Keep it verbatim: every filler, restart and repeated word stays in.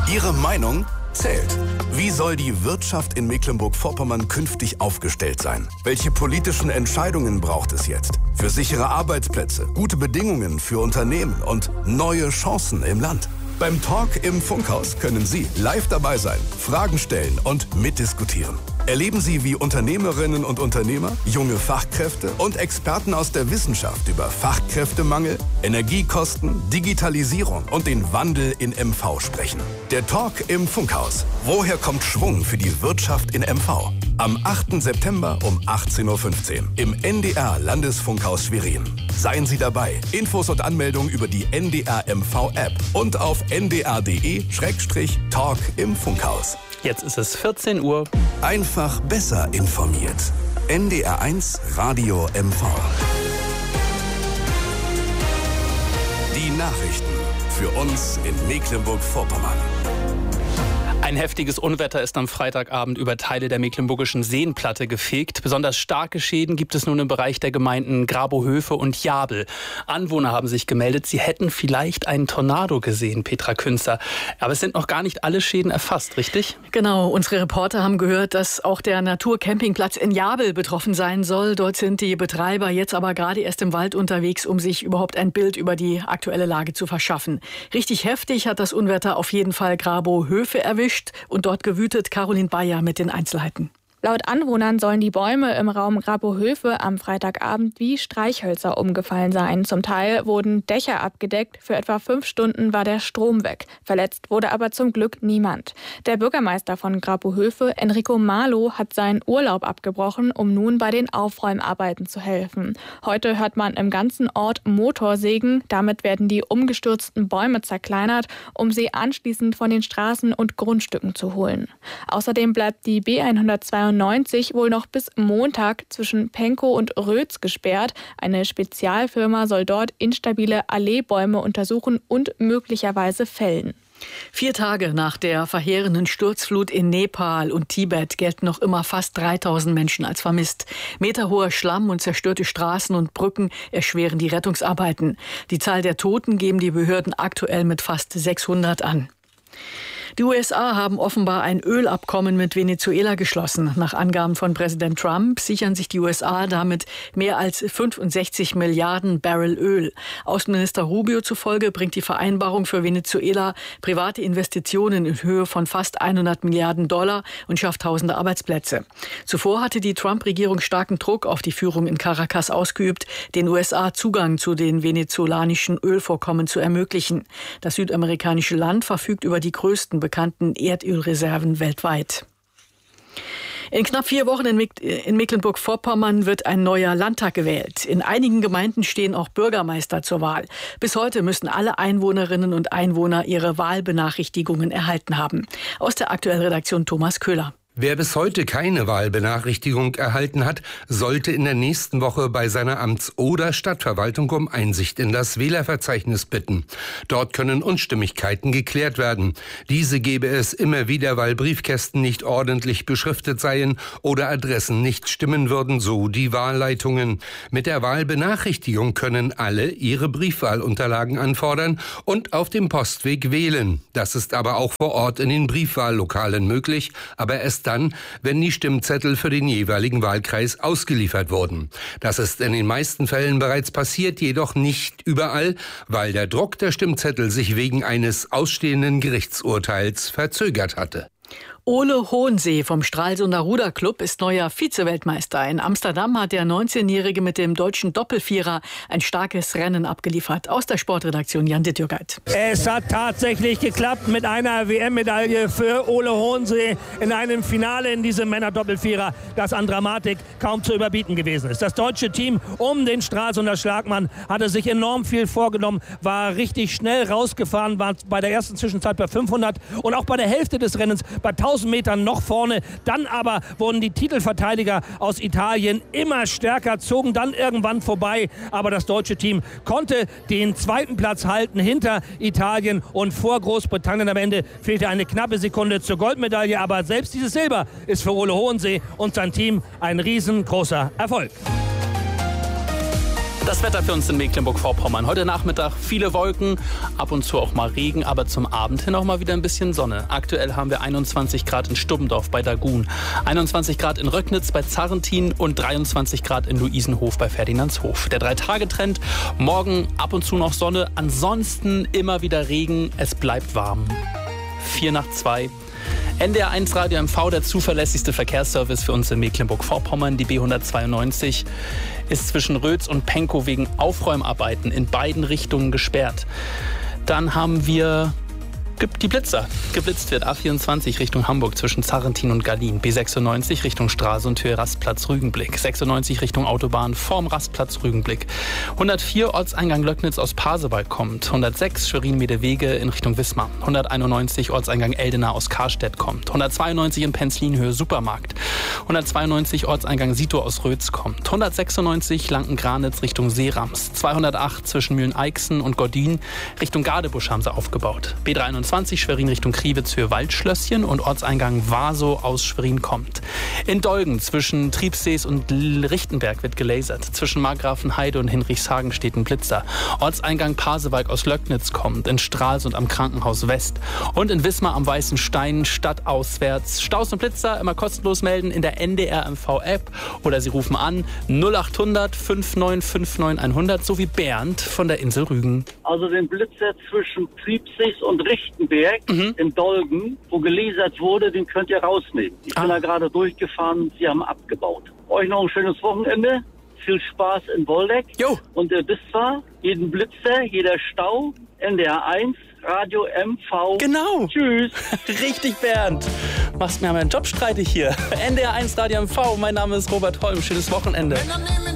Ihre Meinung zählt. Wie soll die Wirtschaft in Mecklenburg-Vorpommern künftig aufgestellt sein? Welche politischen Entscheidungen braucht es jetzt? Für sichere Arbeitsplätze, gute Bedingungen für Unternehmen und neue Chancen im Land. Beim Talk im Funkhaus können Sie live dabei sein, Fragen stellen und mitdiskutieren. Erleben Sie, wie Unternehmerinnen und Unternehmer, junge Fachkräfte und Experten aus der Wissenschaft über Fachkräftemangel, Energiekosten, Digitalisierung und den Wandel in M V sprechen. Der Talk im Funkhaus. Woher kommt Schwung für die Wirtschaft in M V? Am achten September um achtzehn Uhr fünfzehn im N D R Landesfunkhaus Schwerin. Seien Sie dabei. Infos und Anmeldungen über die N D R M V App und auf n d r punkt d e Schrägstrich Talk im Funkhaus. Jetzt ist es vierzehn Uhr. Einfach besser informiert. N D R eins Radio M V. Die Nachrichten für uns in Mecklenburg-Vorpommern. Ein heftiges Unwetter ist am Freitagabend über Teile der mecklenburgischen Seenplatte gefegt. Besonders starke Schäden gibt es nun im Bereich der Gemeinden Grabow-Höfe und Jabel. Anwohner haben sich gemeldet, sie hätten vielleicht einen Tornado gesehen, Petra Künzer. Aber es sind noch gar nicht alle Schäden erfasst, richtig? Genau, unsere Reporter haben gehört, dass auch der Naturcampingplatz in Jabel betroffen sein soll. Dort sind die Betreiber jetzt aber gerade erst im Wald unterwegs, um sich überhaupt ein Bild über die aktuelle Lage zu verschaffen. Richtig heftig hat das Unwetter auf jeden Fall Grabow-Höfe erwischt. Und dort gewütet. Caroline Bayer mit den Einzelheiten. Laut Anwohnern sollen die Bäume im Raum Grabow-Höfe am Freitagabend wie Streichhölzer umgefallen sein. Zum Teil wurden Dächer abgedeckt. Für etwa fünf Stunden war der Strom weg. Verletzt wurde aber zum Glück niemand. Der Bürgermeister von Grabow-Höfe, Enrico Marlow, hat seinen Urlaub abgebrochen, um nun bei den Aufräumarbeiten zu helfen. Heute hört man im ganzen Ort Motorsägen. Damit werden die umgestürzten Bäume zerkleinert, um sie anschließend von den Straßen und Grundstücken zu holen. Außerdem bleibt die B hundertzweiundneunzig wohl noch bis Montag zwischen Penkow und Rötz gesperrt. Eine Spezialfirma soll dort instabile Alleebäume untersuchen und möglicherweise fällen. Vier Tage nach der verheerenden Sturzflut in Nepal und Tibet gelten noch immer fast dreitausend Menschen als vermisst. Meterhoher Schlamm und zerstörte Straßen und Brücken erschweren die Rettungsarbeiten. Die Zahl der Toten geben die Behörden aktuell mit fast sechshundert an. Die U S A haben offenbar ein Ölabkommen mit Venezuela geschlossen. Nach Angaben von Präsident Trump sichern sich die U S A damit mehr als fünfundsechzig Milliarden Barrel Öl. Außenminister Rubio zufolge bringt die Vereinbarung für Venezuela private Investitionen in Höhe von fast hundert Milliarden Dollar und schafft tausende Arbeitsplätze. Zuvor hatte die Trump-Regierung starken Druck auf die Führung in Caracas ausgeübt, den U S A Zugang zu den venezolanischen Ölvorkommen zu ermöglichen. Das südamerikanische Land verfügt über die größten bekannten Erdölreserven weltweit. In knapp vier Wochen in, Meck- in Mecklenburg-Vorpommern wird ein neuer Landtag gewählt. In einigen Gemeinden stehen auch Bürgermeister zur Wahl. Bis heute müssen alle Einwohnerinnen und Einwohner ihre Wahlbenachrichtigungen erhalten haben. Aus der aktuellen Redaktion Thomas Köhler. Wer bis heute keine Wahlbenachrichtigung erhalten hat, sollte in der nächsten Woche bei seiner Amts- oder Stadtverwaltung um Einsicht in das Wählerverzeichnis bitten. Dort können Unstimmigkeiten geklärt werden. Diese gebe es immer wieder, weil Briefkästen nicht ordentlich beschriftet seien oder Adressen nicht stimmen würden, so die Wahlleitungen. Mit der Wahlbenachrichtigung können alle ihre Briefwahlunterlagen anfordern und auf dem Postweg wählen. Das ist aber auch vor Ort in den Briefwahllokalen möglich, aber erst dann, wenn die Stimmzettel für den jeweiligen Wahlkreis ausgeliefert wurden. Das ist in den meisten Fällen bereits passiert, jedoch nicht überall, weil der Druck der Stimmzettel sich wegen eines ausstehenden Gerichtsurteils verzögert hatte. Ole Hohensee vom Stralsunder Ruderclub ist neuer Vize-Weltmeister. In Amsterdam hat der neunzehnjährige mit dem deutschen Doppelvierer ein starkes Rennen abgeliefert. Aus der Sportredaktion Jan Dittjürgeit. Es hat tatsächlich geklappt mit einer W M-Medaille für Ole Hohensee in einem Finale in diesem Männer-Doppelvierer, das an Dramatik kaum zu überbieten gewesen ist. Das deutsche Team um den Stralsunder Schlagmann hatte sich enorm viel vorgenommen, war richtig schnell rausgefahren, war bei der ersten Zwischenzeit bei fünfhundert und auch bei der Hälfte des Rennens bei tausend Metern noch vorne. Dann aber wurden die Titelverteidiger aus Italien immer stärker, zogen dann irgendwann vorbei. Aber das deutsche Team konnte den zweiten Platz halten hinter Italien und vor Großbritannien. Am Ende fehlte eine knappe Sekunde zur Goldmedaille. Aber selbst dieses Silber ist für Ole Hohensee und sein Team ein riesengroßer Erfolg. Das Wetter für uns in Mecklenburg-Vorpommern. Heute Nachmittag viele Wolken, ab und zu auch mal Regen, aber zum Abend hin auch mal wieder ein bisschen Sonne. Aktuell haben wir einundzwanzig Grad in Stubbendorf bei Dagun, einundzwanzig Grad in Röcknitz bei Zarrentin und dreiundzwanzig Grad in Luisenhof bei Ferdinandshof. Der Drei-Tage-Trend, morgen ab und zu noch Sonne, ansonsten immer wieder Regen, es bleibt warm. Vier nach zwei. N D R eins Radio M V, der zuverlässigste Verkehrsservice für uns in Mecklenburg-Vorpommern. Die B hundertzweiundneunzig ist zwischen Rötz und Pankow wegen Aufräumarbeiten in beiden Richtungen gesperrt. Dann haben wir die Blitzer. Geblitzt wird A vierundzwanzig Richtung Hamburg zwischen Zarrentin und Gallien. B sechsundneunzig Richtung Straße-Höhe Rastplatz Rügenblick. sechsundneunzig Richtung Autobahn vorm Rastplatz Rügenblick. hundertvier Ortseingang Löcknitz aus Pasewalk kommt. hundertsechs Schwerin-Medewege in Richtung Wismar. hunderteinundneunzig Ortseingang Eldena aus Karstedt kommt. hundertzweiundneunzig in Penzlin-Höhe Supermarkt. hundertzweiundneunzig Ortseingang Sito aus Rötz kommt. hundertsechsundneunzig Lanken-Granitz Richtung Seerams. zweihundertacht zwischen Mühlen-Eichsen und Gordin Richtung Gadebusch haben sie aufgebaut. B dreiundzwanzig Schwerin Richtung Kriwitz für Waldschlösschen und Ortseingang Vaso aus Schwerin kommt. In Dolgen zwischen Triebsees und Lichtenberg wird gelasert. Zwischen Markgrafenheide und Hinrichshagen steht ein Blitzer. Ortseingang Pasewalk aus Löcknitz kommt. In Stralsund am Krankenhaus West. Und in Wismar am Weißen Stein stadtauswärts. Staus und Blitzer immer kostenlos melden in der N D R M V App oder Sie rufen an null achthundert fünfundneunzig neunundfünfzig hundert sowie Bernd von der Insel Rügen. Also den Blitzer zwischen Triebsees und Lichtenberg mhm. in Dolgen, wo gelasert wurde, den könnt ihr rausnehmen. Ich ah. bin da gerade durchgefahren, sie haben abgebaut. Euch noch ein schönes Wochenende. Viel Spaß in Woldeck. Jo. Und ihr wisst zwar, jeden Blitzer, jeder Stau, N D R eins, Radio M V. Genau. Tschüss. Richtig, Bernd. Machst mir meinen Job streitig hier. N D R eins Radio M V. Mein Name ist Robert Holm. Schönes Wochenende.